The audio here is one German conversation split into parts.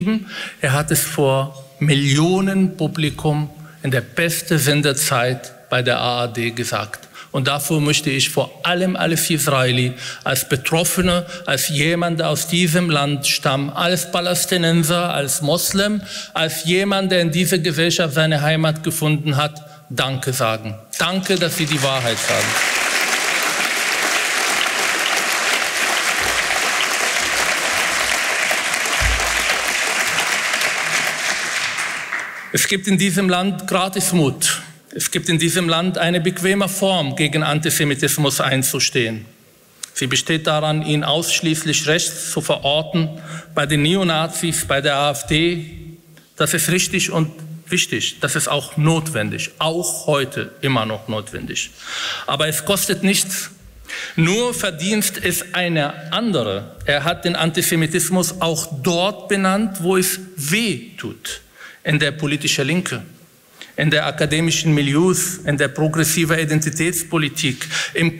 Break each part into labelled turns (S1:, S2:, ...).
S1: Er hat es vor Millionen Publikum in der besten Sendezeit bei der ARD gesagt. Und dafür möchte ich vor allem als Israeli, als Betroffener, als jemand, der aus diesem Land stammt, als Palästinenser, als Moslem, als jemand, der in dieser Gesellschaft seine Heimat gefunden hat, Danke sagen. Danke, dass Sie die Wahrheit sagen. Es gibt in diesem Land Gratismut. Es gibt in diesem Land eine bequeme Form, gegen Antisemitismus einzustehen. Sie besteht daran, ihn ausschließlich rechts zu verorten, bei den Neonazis, bei der AfD. Das ist richtig und wichtig, das ist auch notwendig, auch heute immer noch notwendig. Aber es kostet nichts. Nur Verdienst ist eine andere. Er hat den Antisemitismus auch dort benannt, wo es weh tut. In der politischen Linke, in der akademischen Milieus, in der progressiven Identitätspolitik, im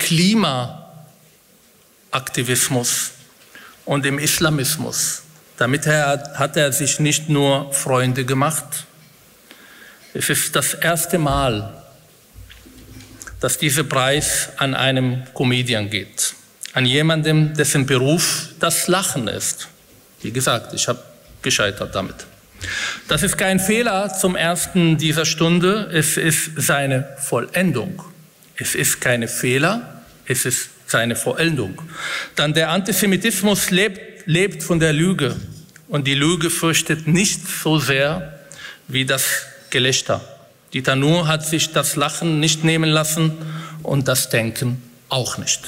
S1: Klimaaktivismus und im Islamismus. Damit hat er sich nicht nur Freunde gemacht. Es ist das erste Mal, dass dieser Preis an einem Comedian geht, an jemandem, dessen Beruf das Lachen ist. Wie gesagt, ich habe gescheitert damit. Das ist kein Fehler zum ersten dieser Stunde, es ist seine Vollendung. Es ist keine Fehler, es ist seine Vollendung. Denn der Antisemitismus lebt von der Lüge und die Lüge fürchtet nicht so sehr wie das Gelächter. Dieter Nuhr hat sich das Lachen nicht nehmen lassen und das Denken auch nicht.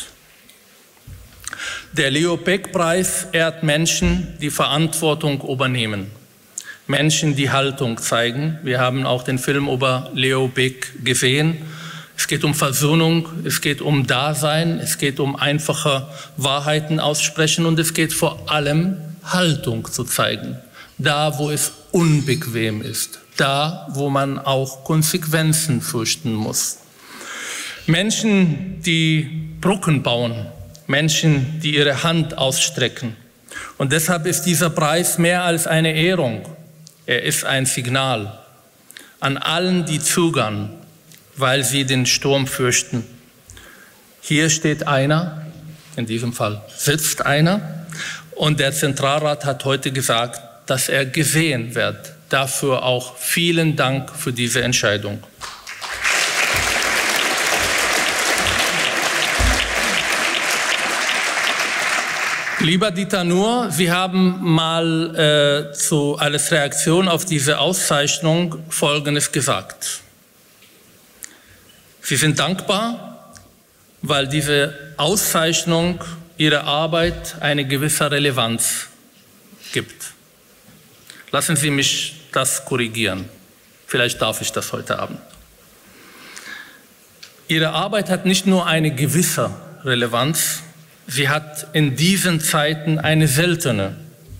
S1: Der Leo Baeck-Preis ehrt Menschen, die Verantwortung übernehmen. Menschen, die Haltung zeigen. Wir haben auch den Film über Leo Baeck gesehen. Es geht um Versöhnung, es geht um Dasein, es geht um einfache Wahrheiten aussprechen und es geht vor allem Haltung zu zeigen. Da, wo es unbequem ist, da, wo man auch Konsequenzen fürchten muss. Menschen, die Brücken bauen, Menschen, die ihre Hand ausstrecken. Und deshalb ist dieser Preis mehr als eine Ehrung. Er ist ein Signal an allen, die zögern, weil sie den Sturm fürchten. Hier steht einer, in diesem Fall sitzt einer, und der Zentralrat hat heute gesagt, dass er gesehen wird. Dafür auch vielen Dank für diese Entscheidung. Lieber Dieter Nuhr, Sie haben mal als Reaktion auf diese Auszeichnung Folgendes gesagt. Sie sind dankbar, weil diese Auszeichnung Ihrer Arbeit eine gewisse Relevanz gibt. Lassen Sie mich das korrigieren. Vielleicht darf ich das heute Abend. Ihre Arbeit hat nicht nur eine gewisse Relevanz, sie hat in diesen Zeiten eine seltene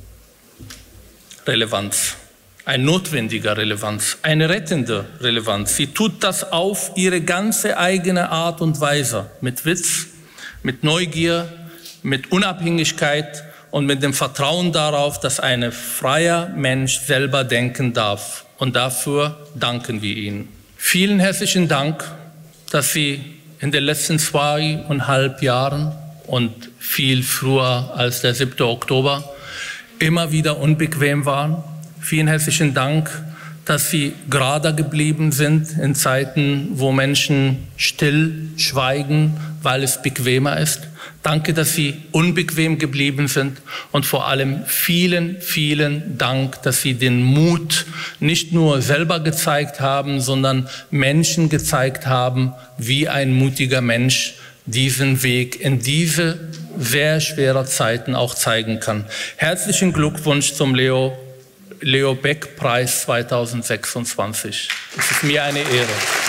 S1: Relevanz, eine notwendige Relevanz, eine rettende Relevanz. Sie tut das auf ihre ganze eigene Art und Weise, mit Witz, mit Neugier, mit Unabhängigkeit und mit dem Vertrauen darauf, dass ein freier Mensch selber denken darf. Und dafür danken wir Ihnen. Vielen herzlichen Dank, dass Sie in den letzten 2,5 Jahren und viel früher als der 7. Oktober immer wieder unbequem waren. Vielen herzlichen Dank, dass Sie gerade geblieben sind in Zeiten, wo Menschen still schweigen, weil es bequemer ist. Danke, dass Sie unbequem geblieben sind und vor allem vielen, vielen Dank, dass Sie den Mut nicht nur selber gezeigt haben, sondern Menschen gezeigt haben, wie ein mutiger Mensch diesen Weg in diese sehr schweren Zeiten auch zeigen kann. Herzlichen Glückwunsch zum Leo Baeck-Preis 2026. Es ist mir eine Ehre.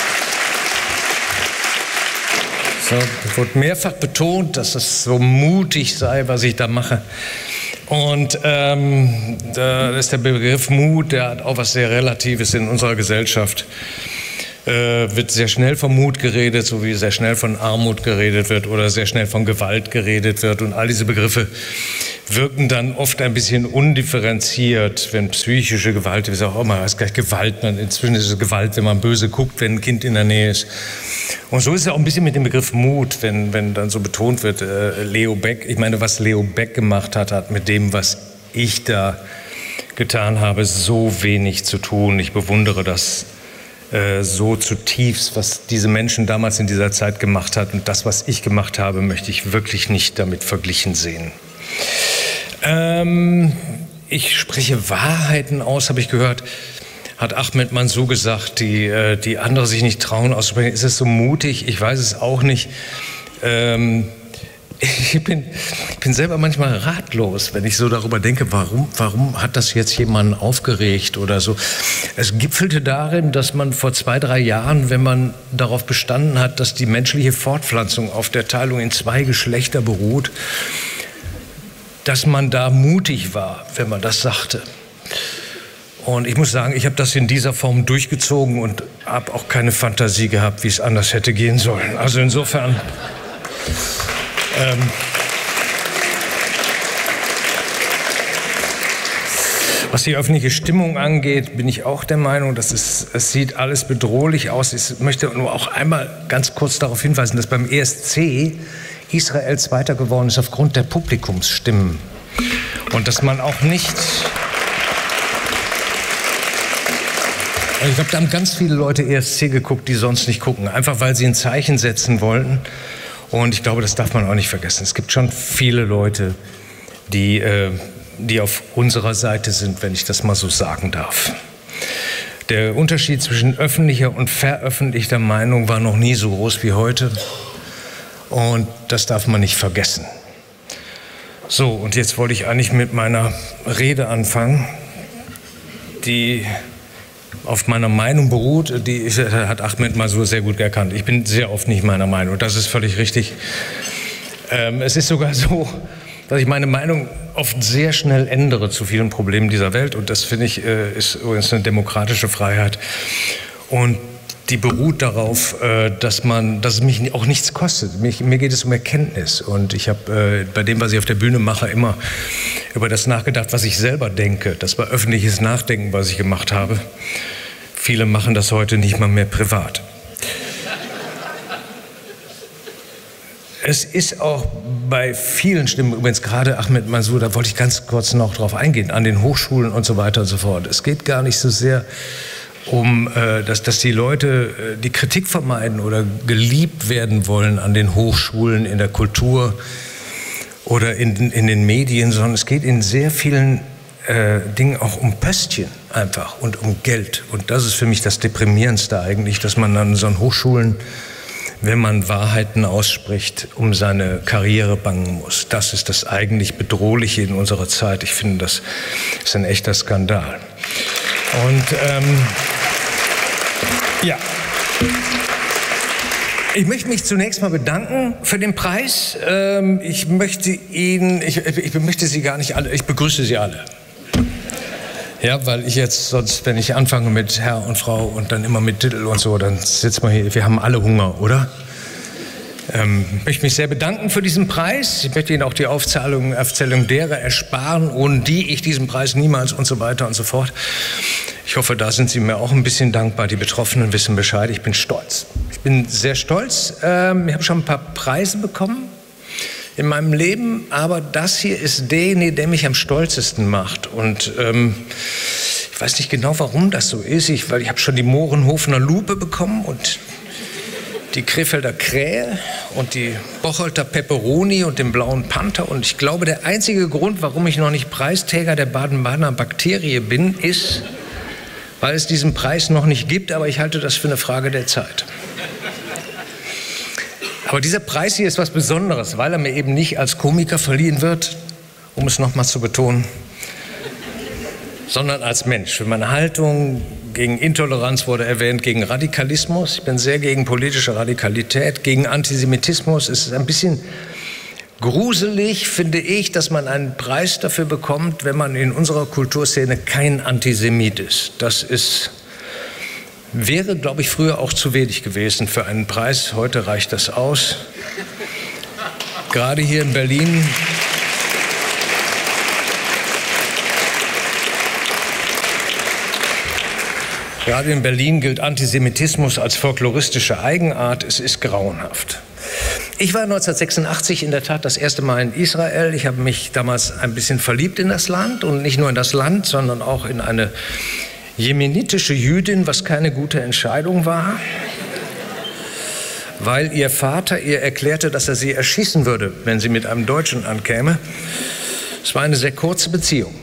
S2: So, es wurde mehrfach betont, dass es so mutig sei, was ich da mache. Und da ist der Begriff Mut, der hat auch was sehr Relatives in unserer Gesellschaft. Wird sehr schnell von Mut geredet, so wie sehr schnell von Armut geredet wird oder sehr schnell von Gewalt geredet wird. Und all diese Begriffe wirken dann oft ein bisschen undifferenziert, wenn psychische Gewalt, wie auch immer, heißt gleich Gewalt, inzwischen ist es Gewalt, wenn man böse guckt, wenn ein Kind in der Nähe ist. Und so ist es auch ein bisschen mit dem Begriff Mut, wenn dann so betont wird, Leo Baeck, ich meine, was Leo Baeck gemacht hat, hat mit dem, was ich da getan habe, so wenig zu tun. Ich bewundere das so zutiefst, was diese Menschen damals in dieser Zeit gemacht hat. Und das, was ich gemacht habe, möchte ich wirklich nicht damit verglichen sehen. Ich spreche Wahrheiten aus, habe ich gehört, hat Ahmed Mansour gesagt, die andere sich nicht trauen auszusprechen. Ist es so mutig? Ich weiß es auch nicht. Ich bin selber manchmal ratlos, wenn ich so darüber denke, warum hat das jetzt jemanden aufgeregt oder so. Es gipfelte darin, dass man vor 2-3 Jahren, wenn man darauf bestanden hat, dass die menschliche Fortpflanzung auf der Teilung in 2 Geschlechter beruht, dass man da mutig war, wenn man das sagte. Und ich muss sagen, ich habe das in dieser Form durchgezogen und habe auch keine Fantasie gehabt, wie es anders hätte gehen sollen. Also insofern... Was die öffentliche Stimmung angeht, bin ich auch der Meinung, es sieht alles bedrohlich aus. Ich möchte nur auch einmal ganz kurz darauf hinweisen, dass beim ESC Israel Zweiter geworden ist aufgrund der Publikumsstimmen. Und dass man auch nicht... Ich glaube, da haben ganz viele Leute ESC geguckt, die sonst nicht gucken. Einfach weil sie ein Zeichen setzen wollten. Und ich glaube, das darf man auch nicht vergessen. Es gibt schon viele Leute, die auf unserer Seite sind, wenn ich das mal so sagen darf. Der Unterschied zwischen öffentlicher und veröffentlichter Meinung war noch nie so groß wie heute. Und das darf man nicht vergessen. So, und jetzt wollte ich eigentlich mit meiner Rede anfangen, die auf meiner Meinung beruht, die hat Ahmed Mansour sehr gut erkannt. Ich bin sehr oft nicht meiner Meinung, das ist völlig richtig. Es ist sogar so, dass ich meine Meinung oft sehr schnell ändere zu vielen Problemen dieser Welt. Und das, finde ich, ist übrigens eine demokratische Freiheit. Und die beruht darauf, dass es mich auch nichts kostet. Mir geht es um Erkenntnis. Und ich habe bei dem, was ich auf der Bühne mache, immer über das nachgedacht, was ich selber denke. Das war öffentliches Nachdenken, was ich gemacht habe. Viele machen das heute nicht mal mehr privat. Es ist auch bei vielen Stimmen, übrigens gerade Ahmed Mansour, da wollte ich ganz kurz noch drauf eingehen, an den Hochschulen und so weiter und so fort. Es geht gar nicht so sehr dass die Leute die Kritik vermeiden oder geliebt werden wollen an den Hochschulen, in der Kultur oder in den Medien, sondern es geht in sehr vielen Dingen auch um Pöstchen einfach und um Geld. Und das ist für mich das Deprimierendste eigentlich, dass man an so Hochschulen, wenn man Wahrheiten ausspricht, um seine Karriere bangen muss. Das ist das eigentlich Bedrohliche in unserer Zeit. Ich finde, das ist ein echter Skandal. Und ja, ich möchte mich zunächst mal bedanken für den Preis. Ich möchte Sie gar nicht alle, ich begrüße Sie alle. Ja, weil ich jetzt sonst, wenn ich anfange mit Herr und Frau und dann immer mit Titel und so, dann sitzen wir hier, wir haben alle Hunger, oder? Ich möchte mich sehr bedanken für diesen Preis. Ich möchte Ihnen auch die Aufzählung derer ersparen, ohne die ich diesen Preis niemals und so weiter und so fort. Ich hoffe, da sind Sie mir auch ein bisschen dankbar. Die Betroffenen wissen Bescheid. Ich bin stolz. Ich bin sehr stolz. Ich habe schon ein paar Preise bekommen in meinem Leben, aber das hier ist derjenige, der mich am stolzesten macht. Und ich weiß nicht genau, warum das so ist, weil ich habe schon die Mohrenhofener Lupe bekommen und die Krefelder Krähe und die Bocholter Peperoni und den Blauen Panther. Und ich glaube, der einzige Grund, warum ich noch nicht Preisträger der Baden-Badener Bakterie bin, ist, weil es diesen Preis noch nicht gibt, aber ich halte das für eine Frage der Zeit. Aber dieser Preis hier ist was Besonderes, weil er mir eben nicht als Komiker verliehen wird, um es nochmal zu betonen, sondern als Mensch. Für meine Haltung gegen Intoleranz wurde erwähnt, gegen Radikalismus. Ich bin sehr gegen politische Radikalität, gegen Antisemitismus. Es ist ein bisschen gruselig, finde ich, dass man einen Preis dafür bekommt, wenn man in unserer Kulturszene kein Antisemit ist. Das wäre, glaube ich, früher auch zu wenig gewesen für einen Preis. Heute reicht das aus. Gerade hier in Berlin Gerade in Berlin gilt Antisemitismus als folkloristische Eigenart. Es ist grauenhaft. Ich war 1986 in der Tat das erste Mal in Israel. Ich habe mich damals ein bisschen verliebt in das Land und nicht nur in das Land, sondern auch in eine jemenitische Jüdin, was keine gute Entscheidung war, weil ihr Vater ihr erklärte, dass er sie erschießen würde, wenn sie mit einem Deutschen ankäme. Es war eine sehr kurze Beziehung.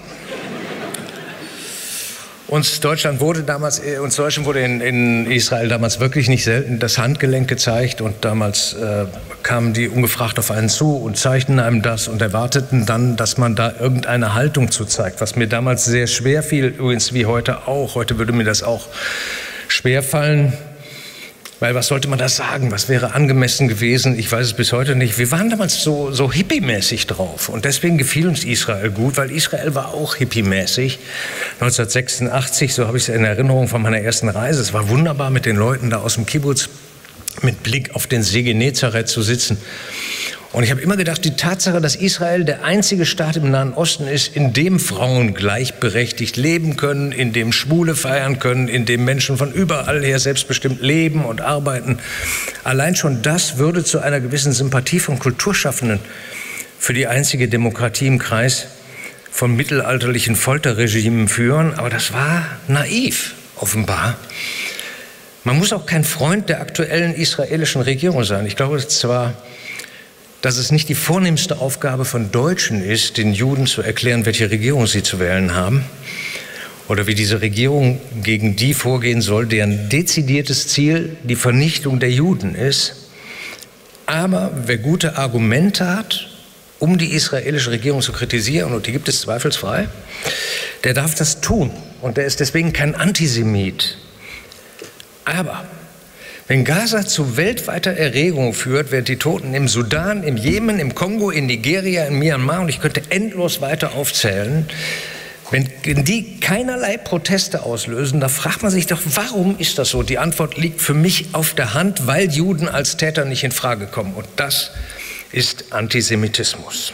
S2: Uns Deutschen wurde in Israel damals wirklich nicht selten das Handgelenk gezeigt und damals kamen die ungefragt auf einen zu und zeigten einem das und erwarteten dann, dass man da irgendeine Haltung zu zeigt, was mir damals sehr schwer fiel, übrigens wie heute auch. Heute würde mir das auch schwer fallen, weil was sollte man da sagen, was wäre angemessen gewesen, ich weiß es bis heute nicht. Wir waren damals so hippie-mäßig drauf und deswegen gefiel uns Israel gut, weil Israel war auch hippie-mäßig. 1986, so habe ich es in Erinnerung von meiner ersten Reise, es war wunderbar mit den Leuten da aus dem Kibbutz mit Blick auf den See Genezareth zu sitzen. Und ich habe immer gedacht, die Tatsache, dass Israel der einzige Staat im Nahen Osten ist, in dem Frauen gleichberechtigt leben können, in dem Schwule feiern können, in dem Menschen von überall her selbstbestimmt leben und arbeiten, allein schon das würde zu einer gewissen Sympathie von Kulturschaffenden für die einzige Demokratie im Kreis von mittelalterlichen Folterregimen führen. Aber das war naiv, offenbar. Man muss auch kein Freund der aktuellen israelischen Regierung sein. Ich glaube zwar, dass es nicht die vornehmste Aufgabe von Deutschen ist, den Juden zu erklären, welche Regierung sie zu wählen haben oder wie diese Regierung gegen die vorgehen soll, deren dezidiertes Ziel die Vernichtung der Juden ist. Aber wer gute Argumente hat, um die israelische Regierung zu kritisieren, und die gibt es zweifelsfrei, der darf das tun und der ist deswegen kein Antisemit. Aber wenn Gaza zu weltweiter Erregung führt, während die Toten im Sudan, im Jemen, im Kongo, in Nigeria, in Myanmar, und ich könnte endlos weiter aufzählen, wenn die keinerlei Proteste auslösen, da fragt man sich doch, warum ist das so? Die Antwort liegt für mich auf der Hand, weil Juden als Täter nicht in Frage kommen. Und das ist Antisemitismus.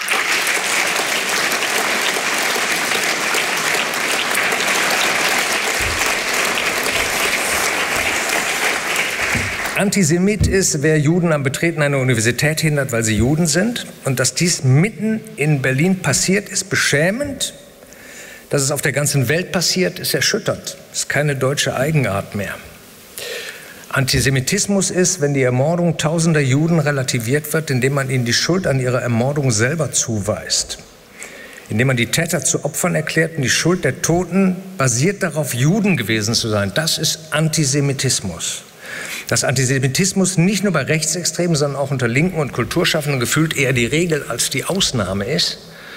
S2: Antisemit ist, wer Juden am Betreten einer Universität hindert, weil sie Juden sind. Und dass dies mitten in Berlin passiert, ist beschämend. Dass es auf der ganzen Welt passiert, ist erschütternd. Das ist keine deutsche Eigenart mehr. Antisemitismus ist, wenn die Ermordung tausender Juden relativiert wird, indem man ihnen die Schuld an ihrer Ermordung selber zuweist. Indem man die Täter zu Opfern erklärt und die Schuld der Toten basiert darauf, Juden gewesen zu sein. Das ist Antisemitismus. Dass Antisemitismus nicht nur bei Rechtsextremen, sondern auch unter Linken und Kulturschaffenden gefühlt eher die Regel als die Ausnahme ist,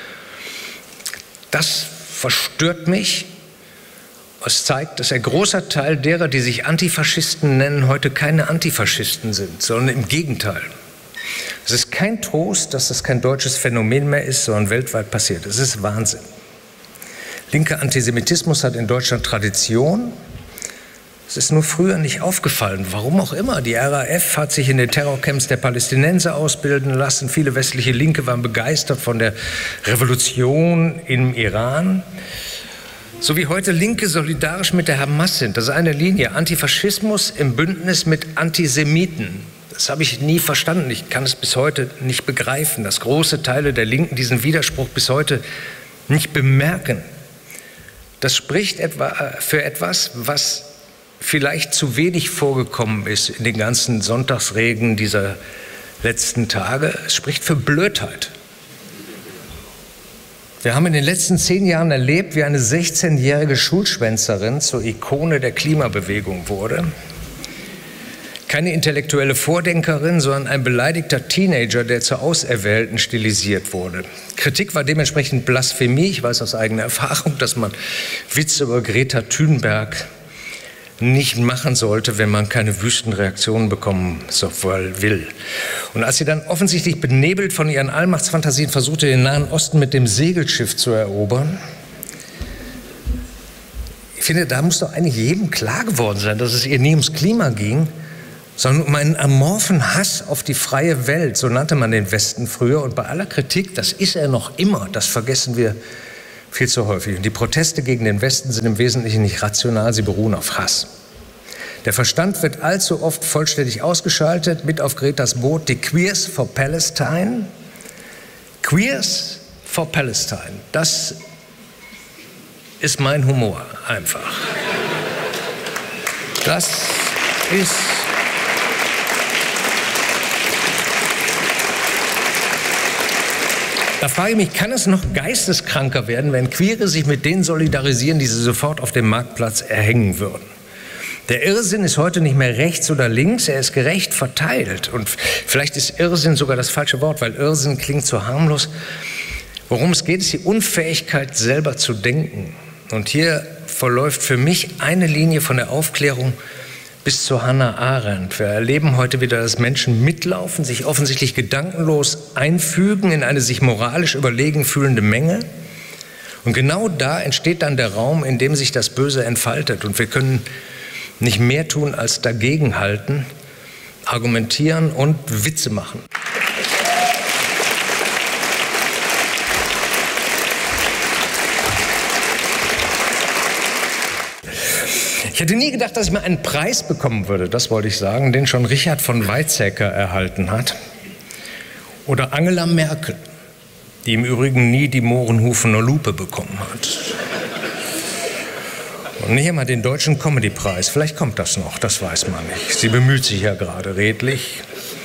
S2: das verstört mich. Es zeigt, dass ein großer Teil derer, die sich Antifaschisten nennen, heute keine Antifaschisten sind, sondern im Gegenteil. Es ist kein Trost, dass das kein deutsches Phänomen mehr ist, sondern weltweit passiert. Es ist Wahnsinn. Linker Antisemitismus hat in Deutschland Tradition. Es ist nur früher nicht aufgefallen, warum auch immer. Die RAF hat sich in den Terrorcamps der Palästinenser ausbilden lassen. Viele westliche Linke waren begeistert von der Revolution im Iran. So wie heute Linke solidarisch mit der Hamas sind. Das ist eine Linie. Antifaschismus im Bündnis mit Antisemiten. Das habe ich nie verstanden. Ich kann es bis heute nicht begreifen, dass große Teile der Linken diesen Widerspruch bis heute nicht bemerken. Das spricht für etwas, was vielleicht zu wenig vorgekommen ist in den ganzen Sonntagsreden dieser letzten Tage. Es spricht für Blödheit. Wir haben in den letzten 10 Jahren erlebt, wie eine 16-jährige Schulschwänzerin zur Ikone der Klimabewegung wurde. Keine intellektuelle Vordenkerin, sondern ein beleidigter Teenager, der zur Auserwählten stilisiert wurde. Kritik war dementsprechend Blasphemie. Ich weiß aus eigener Erfahrung, dass man Witze über Greta Thunberg nicht machen sollte, wenn man keine Wüstenreaktionen bekommen will. Und als sie dann offensichtlich benebelt von ihren Allmachtsfantasien versuchte, den Nahen Osten mit dem Segelschiff zu erobern, ich finde, da muss doch eigentlich jedem klar geworden sein, dass es ihr nie ums Klima ging, sondern um einen amorphen Hass auf die freie Welt, so nannte man den Westen früher. Und bei aller Kritik, das ist er noch immer, das vergessen wir Viel zu häufig. Und die Proteste gegen den Westen sind im Wesentlichen nicht rational, sie beruhen auf Hass. Der Verstand wird allzu oft vollständig ausgeschaltet. Mit auf Gretas Boot die Queers for Palestine. Queers for Palestine. Das ist mein Humor, einfach. Das ist... Da frage ich mich, kann es noch geisteskranker werden, wenn Queere sich mit denen solidarisieren, die sie sofort auf dem Marktplatz erhängen würden? Der Irrsinn ist heute nicht mehr rechts oder links, er ist gerecht verteilt. Und vielleicht ist Irrsinn sogar das falsche Wort, weil Irrsinn klingt so harmlos. Worum es geht, ist die Unfähigkeit, selber zu denken. Und hier verläuft für mich eine Linie von der Aufklärung bis zu Hannah Arendt. Wir erleben heute wieder, dass Menschen mitlaufen, sich offensichtlich gedankenlos einfügen in eine sich moralisch überlegen fühlende Menge. Und genau da entsteht dann der Raum, in dem sich das Böse entfaltet. Und wir können nicht mehr tun als dagegenhalten, argumentieren und Witze machen. Ich hätte nie gedacht, dass ich mal einen Preis bekommen würde, das wollte ich sagen, den schon Richard von Weizsäcker erhalten hat. Oder Angela Merkel, die im Übrigen nie die Mohrenhufener Lupe bekommen hat. Und nicht einmal den Deutschen Comedy-Preis. Vielleicht kommt das noch, das weiß man nicht. Sie bemüht sich ja gerade redlich.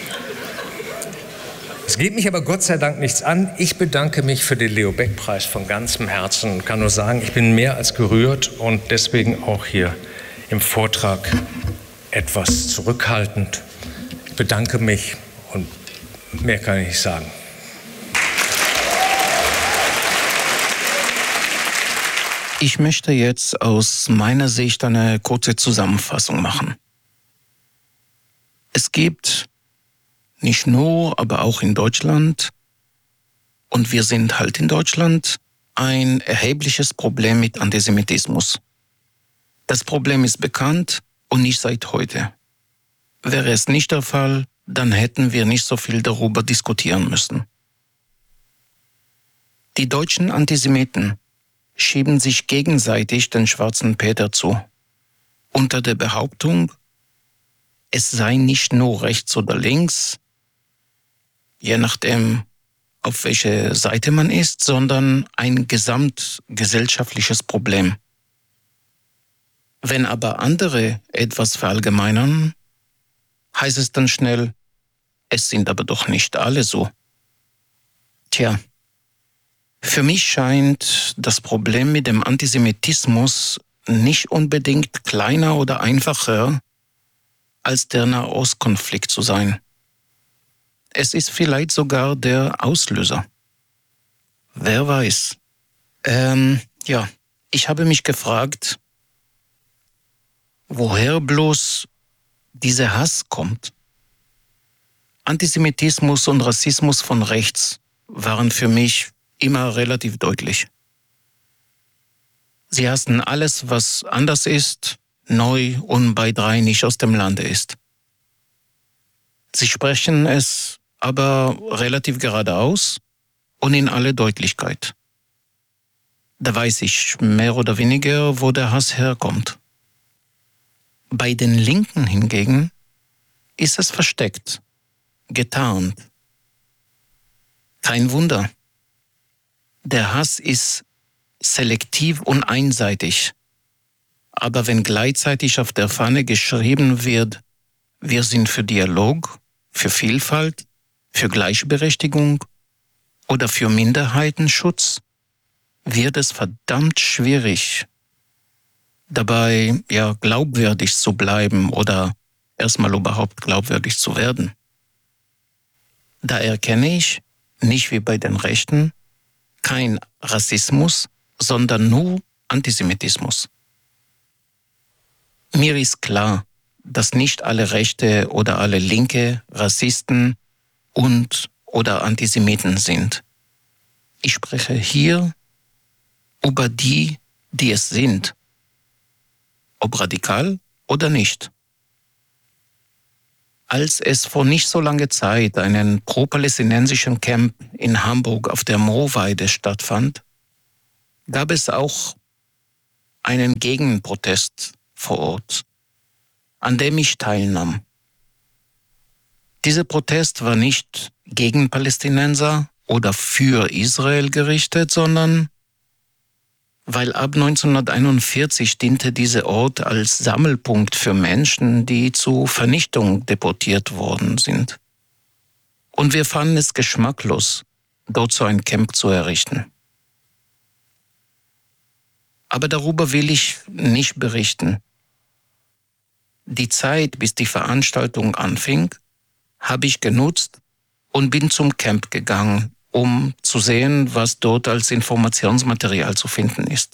S2: Es geht mich aber Gott sei Dank nichts an. Ich bedanke mich für den Leo-Baeck-Preis von ganzem Herzen und kann nur sagen, ich bin mehr als gerührt und deswegen auch hier im Vortrag etwas zurückhaltend. Ich bedanke mich und mehr kann ich nicht sagen.
S3: Ich möchte jetzt aus meiner Sicht eine kurze Zusammenfassung machen. Es gibt nicht nur, aber auch in Deutschland, und wir sind halt in Deutschland, ein erhebliches Problem mit Antisemitismus. Das Problem ist bekannt und nicht seit heute. Wäre es nicht der Fall, dann hätten wir nicht so viel darüber diskutieren müssen. Die deutschen Antisemiten schieben sich gegenseitig den schwarzen Peter zu, unter der Behauptung, es sei nicht nur rechts oder links, je nachdem, auf welche Seite man ist, sondern ein gesamtgesellschaftliches Problem. Wenn aber andere etwas verallgemeinern, heißt es dann schnell, es sind aber doch nicht alle so. Tja, für mich scheint das Problem mit dem Antisemitismus nicht unbedingt kleiner oder einfacher als der Nahostkonflikt zu sein. Es ist vielleicht sogar der Auslöser. Wer weiß. Ich habe mich gefragt, woher bloß dieser Hass kommt. Antisemitismus und Rassismus von rechts waren für mich immer relativ deutlich. Sie hassen alles, was anders ist, neu und bei drei nicht aus dem Lande ist. Sie sprechen es aber relativ geradeaus und in aller Deutlichkeit. Da weiß ich mehr oder weniger, wo der Hass herkommt. Bei den Linken hingegen ist es versteckt, getarnt. Kein Wunder. Der Hass ist selektiv und einseitig. Aber wenn gleichzeitig auf der Fahne geschrieben wird, wir sind für Dialog, für Vielfalt, für Gleichberechtigung oder für Minderheitenschutz, wird es verdammt schwierig, dabei glaubwürdig zu bleiben oder erstmal überhaupt glaubwürdig zu werden. Da erkenne ich, nicht wie bei den Rechten, kein Rassismus, sondern nur Antisemitismus. Mir ist klar, dass nicht alle Rechte oder alle Linke Rassisten und oder Antisemiten sind. Ich spreche hier über die, die es sind, ob radikal oder nicht. Als es vor nicht so langer Zeit einen pro-palästinensischen Camp in Hamburg auf der Moorweide stattfand, gab es auch einen Gegenprotest vor Ort, an dem ich teilnahm. Dieser Protest war nicht gegen Palästinenser oder für Israel gerichtet, sondern weil ab 1941 diente dieser Ort als Sammelpunkt für Menschen, die zur Vernichtung deportiert worden sind. Und wir fanden es geschmacklos, dort so ein Camp zu errichten. Aber darüber will ich nicht berichten. Die Zeit, bis die Veranstaltung anfing, habe ich genutzt und bin zum Camp gegangen, um zu sehen, was dort als Informationsmaterial zu finden ist.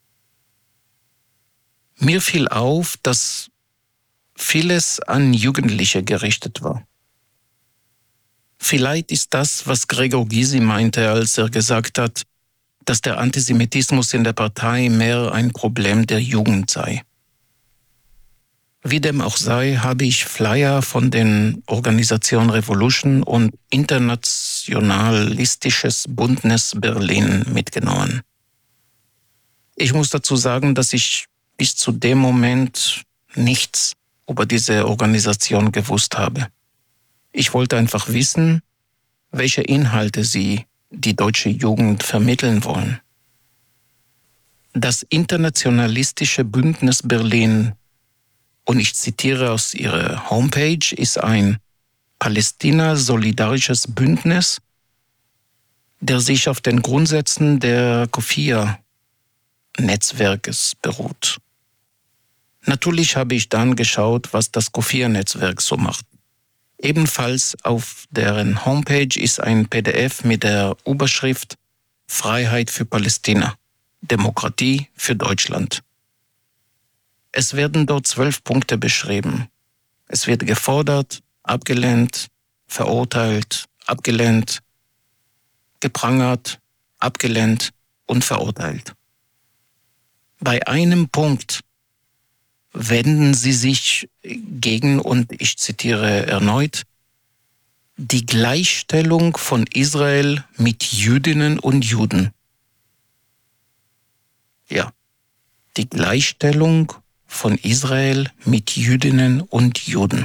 S3: Mir fiel auf, dass vieles an Jugendliche gerichtet war. Vielleicht ist das, was Gregor Gysi meinte, als er gesagt hat, dass der Antisemitismus in der Partei mehr ein Problem der Jugend sei. Wie dem auch sei, habe ich Flyer von den Organisation Revolution und Internationalistisches Bündnis Berlin mitgenommen. Ich muss dazu sagen, dass ich bis zu dem Moment nichts über diese Organisation gewusst habe. Ich wollte einfach wissen, welche Inhalte sie die deutsche Jugend vermitteln wollen. Das Internationalistische Bündnis Berlin, und ich zitiere aus ihrer Homepage, ist ein Palästina-solidarisches Bündnis, der sich auf den Grundsätzen der COFIA-Netzwerkes beruht. Natürlich habe ich dann geschaut, was das COFIA-Netzwerk so macht. Ebenfalls auf deren Homepage ist ein PDF mit der Überschrift Freiheit für Palästina, Demokratie für Deutschland. Es werden dort 12 Punkte beschrieben. Es wird gefordert, abgelehnt, verurteilt, abgelehnt, geprangert, abgelehnt und verurteilt. Bei einem Punkt wenden sie sich gegen, und ich zitiere erneut, die Gleichstellung von Israel mit Jüdinnen und Juden. Ja, die Gleichstellung von Israel mit Jüdinnen und Juden.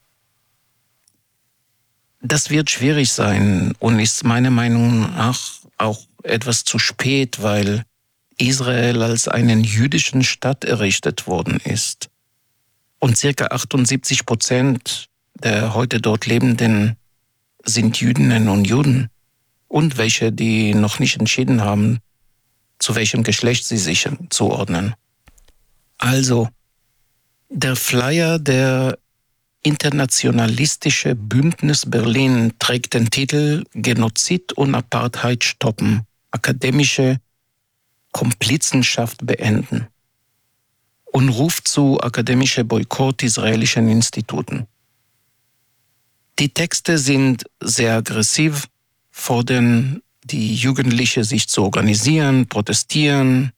S3: Das wird schwierig sein und ist meiner Meinung nach auch etwas zu spät, weil Israel als einen jüdischen Staat errichtet worden ist. Und ca. 78% der heute dort Lebenden sind Jüdinnen und Juden. Und welche, die noch nicht entschieden haben, zu welchem Geschlecht sie sich zuordnen. Also, der Flyer der Internationalistische Bündnis Berlin trägt den Titel Genozid und Apartheid stoppen, akademische Komplizenschaft beenden und ruft zu akademischer Boykott israelischen Instituten. Die Texte sind sehr aggressiv, fordern die Jugendlichen sich zu organisieren, protestieren,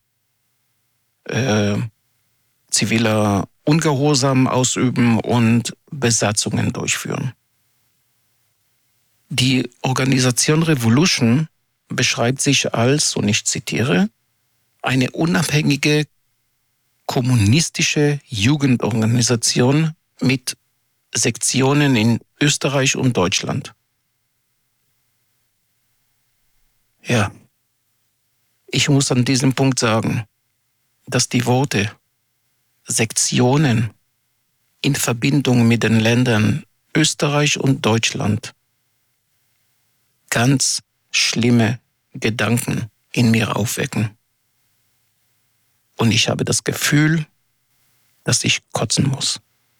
S3: ziviler Ungehorsam ausüben und Besatzungen durchführen. Die Organisation Revolution beschreibt sich als, und ich zitiere, eine unabhängige kommunistische Jugendorganisation mit Sektionen in Österreich und Deutschland. Ja, ich muss an diesem Punkt sagen, dass die Worte Sektionen in Verbindung mit den Ländern Österreich und Deutschland ganz schlimme Gedanken in mir aufwecken. Und ich habe das Gefühl, dass ich kotzen muss.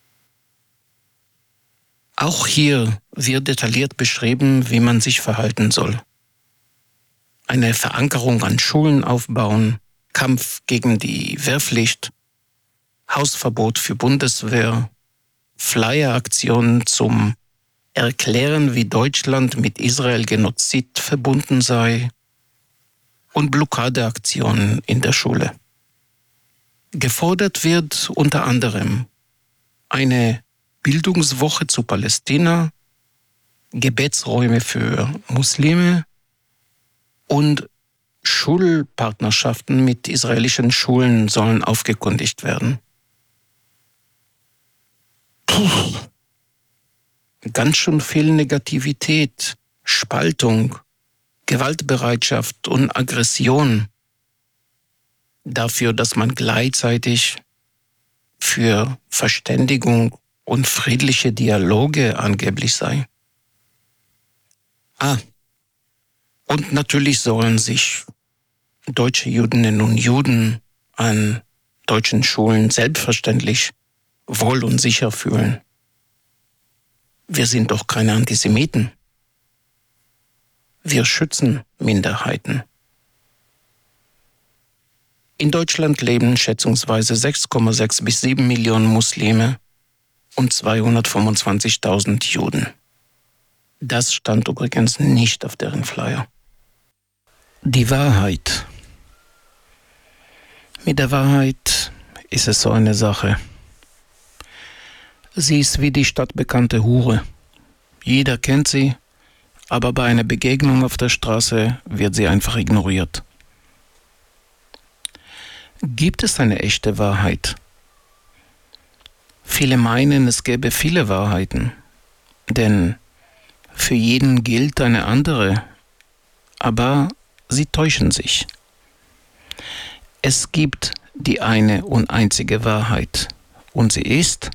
S3: Auch hier wird detailliert beschrieben, wie man sich verhalten soll. Eine Verankerung an Schulen aufbauen, Kampf gegen die Wehrpflicht, Hausverbot für Bundeswehr, Flyeraktionen zum Erklären, wie Deutschland mit Israel Genozid verbunden sei und Blockadeaktionen in der Schule. Gefordert wird unter anderem eine Bildungswoche zu Palästina, Gebetsräume für Muslime und Schulpartnerschaften mit israelischen Schulen sollen aufgekündigt werden. Ganz schön viel Negativität, Spaltung, Gewaltbereitschaft und Aggression dafür, dass man gleichzeitig für Verständigung und friedliche Dialoge angeblich sei. Und natürlich sollen sich deutsche Jüdinnen und Juden an deutschen Schulen selbstverständlich wohl und sicher fühlen. Wir sind doch keine Antisemiten. Wir schützen Minderheiten. In Deutschland leben schätzungsweise 6,6 bis 7 Millionen Muslime und 225.000 Juden. Das stand übrigens nicht auf deren Flyer. Die Wahrheit. Mit der Wahrheit ist es so eine Sache. Sie ist wie die stadtbekannte Hure. Jeder kennt sie, aber bei einer Begegnung auf der Straße wird sie einfach ignoriert. Gibt es eine echte Wahrheit? Viele meinen, es gäbe viele Wahrheiten, denn für jeden gilt eine andere, aber sie täuschen sich. Es gibt die eine und einzige Wahrheit, und sie ist: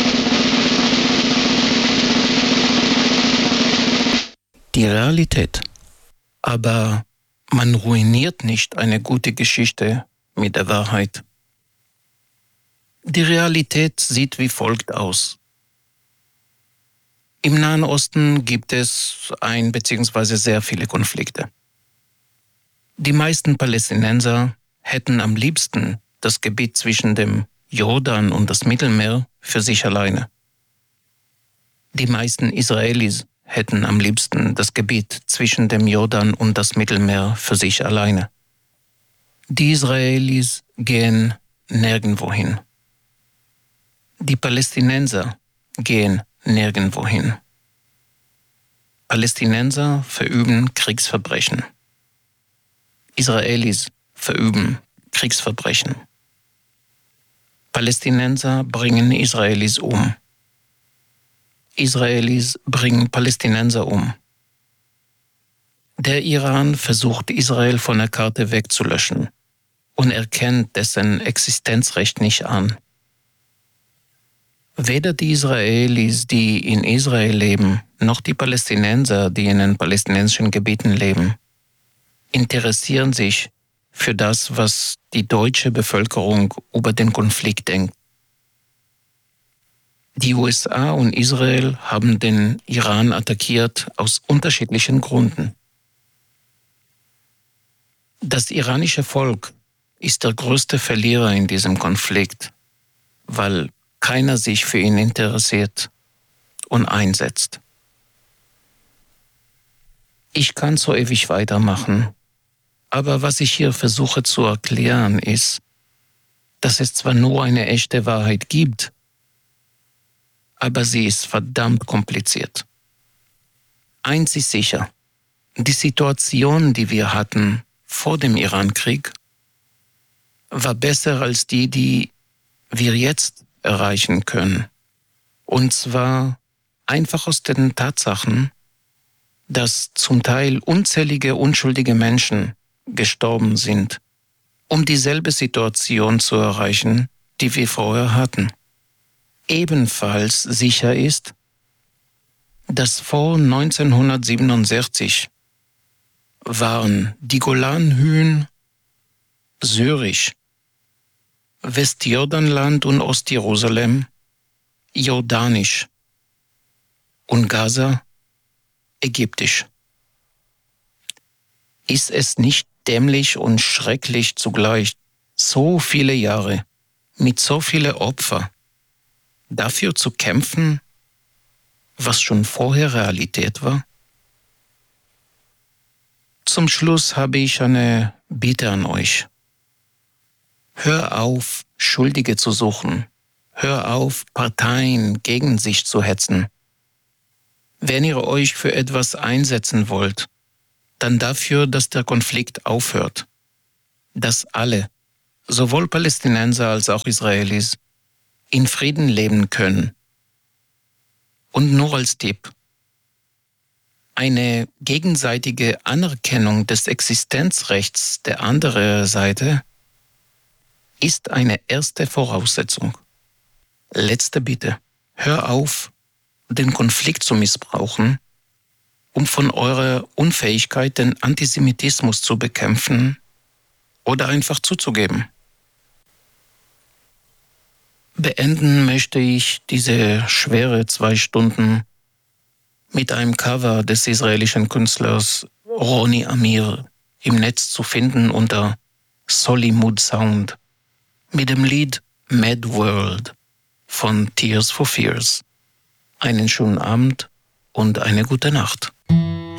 S3: die Realität. Aber man ruiniert nicht eine gute Geschichte mit der Wahrheit. Die Realität sieht wie folgt aus. Im Nahen Osten gibt es bzw. sehr viele Konflikte. Die meisten Palästinenser hätten am liebsten das Gebiet zwischen dem Jordan und das Mittelmeer für sich alleine. Die meisten Israelis hätten am liebsten das Gebiet zwischen dem Jordan und das Mittelmeer für sich alleine. Die Israelis gehen nirgendwo hin. Die Palästinenser gehen nirgendwo hin. Palästinenser verüben Kriegsverbrechen. Israelis verüben Kriegsverbrechen. Palästinenser bringen Israelis um. Israelis bringen Palästinenser um. Der Iran versucht, Israel von der Karte wegzulöschen und erkennt dessen Existenzrecht nicht an. Weder die Israelis, die in Israel leben, noch die Palästinenser, die in den palästinensischen Gebieten leben, interessieren sich für das, was die deutsche Bevölkerung über den Konflikt denkt. Die USA und Israel haben den Iran attackiert aus unterschiedlichen Gründen. Das iranische Volk ist der größte Verlierer in diesem Konflikt, weil keiner sich für ihn interessiert und einsetzt. Ich kann so ewig weitermachen, aber was ich hier versuche zu erklären ist, dass es zwar nur eine echte Wahrheit gibt, aber sie ist verdammt kompliziert. Eins ist sicher, die Situation, die wir hatten vor dem Irankrieg, war besser als die wir jetzt erreichen können. Und zwar einfach aus den Tatsachen, dass zum Teil unzählige unschuldige Menschen gestorben sind, um dieselbe Situation zu erreichen, die wir vorher hatten. Ebenfalls sicher ist, dass vor 1967 waren die Golanhöhen syrisch, Westjordanland und Ostjerusalem jordanisch und Gaza ägyptisch. Ist es nicht dämlich und schrecklich zugleich, so viele Jahre mit so vielen Opfern dafür zu kämpfen, was schon vorher Realität war? Zum Schluss habe ich eine Bitte an euch. Hör auf, Schuldige zu suchen. Hör auf, Parteien gegen sich zu hetzen. Wenn ihr euch für etwas einsetzen wollt, dann dafür, dass der Konflikt aufhört, dass alle, sowohl Palästinenser als auch Israelis, in Frieden leben können. Und nur als Tipp: eine gegenseitige Anerkennung des Existenzrechts der anderen Seite ist eine erste Voraussetzung. Letzte Bitte: Hör auf, den Konflikt zu missbrauchen, um von eurer Unfähigkeit, den Antisemitismus zu bekämpfen oder einfach zuzugeben. Beenden möchte ich diese schwere 2 Stunden mit einem Cover des israelischen Künstlers Roni Amir, im Netz zu finden unter Solimud Sound, mit dem Lied Mad World von Tears for Fears. Einen schönen Abend und eine gute Nacht.